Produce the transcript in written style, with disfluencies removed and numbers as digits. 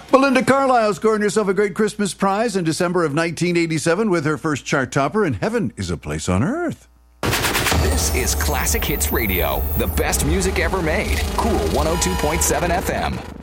Belinda Carlisle scoring herself a great Christmas prize in December of 1987 with her first chart topper, And Heaven is a Place on Earth. This is Classic Hits Radio, the best music ever made. Cool 102.7 FM.